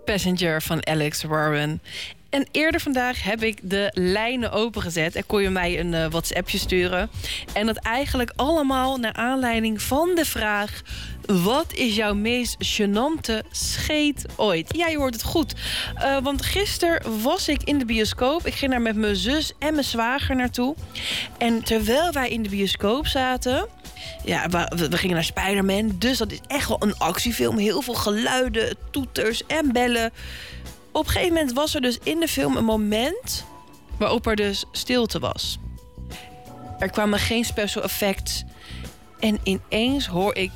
Passenger van Alex Warren. En eerder vandaag heb ik de lijnen opengezet en kon je mij een WhatsAppje sturen. En dat eigenlijk allemaal naar aanleiding van de vraag: wat is jouw meest gênante scheet ooit? Ja, je hoort het goed. Want gisteren was ik in de bioscoop. Ik ging daar met mijn zus en mijn zwager naartoe. En terwijl wij in de bioscoop zaten... Ja, we gingen naar Spider-Man. Dus dat is echt wel een actiefilm. Heel veel geluiden, toeters en bellen. Op een gegeven moment was er dus in de film een moment waarop er dus stilte was. Er kwamen geen special effects. En ineens hoor ik...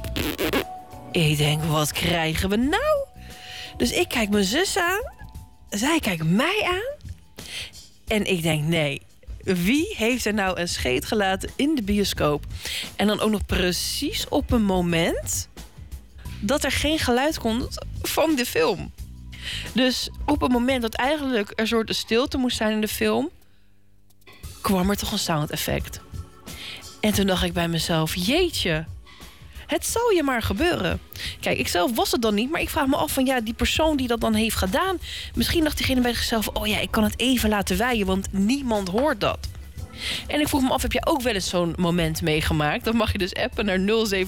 Ik denk, wat krijgen we nou? Dus ik kijk mijn zus aan. Zij kijkt mij aan. En ik denk, nee, wie heeft er nou een scheet gelaten in de bioscoop? En dan ook nog precies op een moment dat er geen geluid komt van de film. Dus op het moment dat eigenlijk er een soort stilte moest zijn in de film, kwam er toch een sound effect. En toen dacht ik bij mezelf, jeetje, het zal je maar gebeuren. Kijk, ik zelf was het dan niet, maar ik vraag me af van ja, die persoon die dat dan heeft gedaan, misschien dacht diegene bij zichzelf, oh ja, ik kan het even laten waaien, want niemand hoort dat. En ik vroeg me af, heb jij ook wel eens zo'n moment meegemaakt? Dan mag je dus appen naar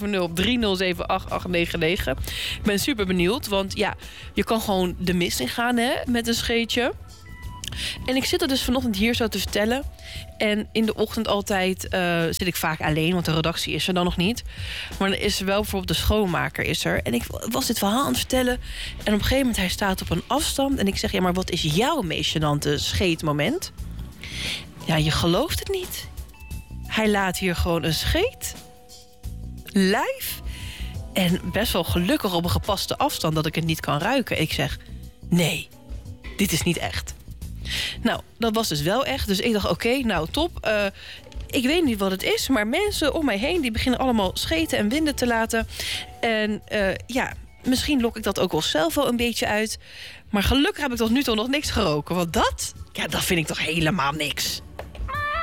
070-307-8899. Ik ben super benieuwd, want ja, je kan gewoon de mist ingaan hè, met een scheetje. En ik zit er dus vanochtend hier zo te vertellen. En in de ochtend altijd zit ik vaak alleen, want de redactie is er dan nog niet. Maar dan is er wel bijvoorbeeld de schoonmaker is er. En ik was dit verhaal aan het vertellen. En op een gegeven moment, hij staat op een afstand. En ik zeg, ja, maar wat is jouw meest gênante scheetmoment? Ja, je gelooft het niet. Hij laat hier gewoon een scheet. Live. En best wel gelukkig op een gepaste afstand dat ik het niet kan ruiken. Ik zeg, nee, dit is niet echt. Nou, dat was dus wel echt. Dus ik dacht, oké, nou top. Ik weet niet wat het is, maar mensen om mij heen die beginnen allemaal scheten en winden te laten. En ja, misschien lok ik dat ook wel zelf wel een beetje uit. Maar gelukkig heb ik tot nu toe nog niks geroken. Want dat vind ik toch helemaal niks.